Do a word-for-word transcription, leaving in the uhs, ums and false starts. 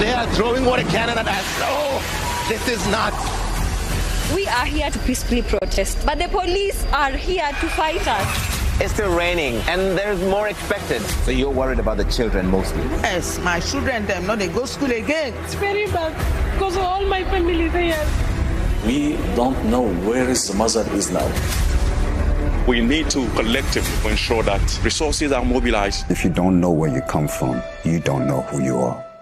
They are throwing water cannon at us. No, this is not. We are here to peacefully protest, but the police are here to fight us. It's still raining, and there's more expected. So you're worried about the children mostly? Yes, my children, them not they go school again. It's very bad because all my family there. We don't know where his mother is now. We need to collectively ensure that resources are mobilized. If you don't know where you come from, you don't know who you are.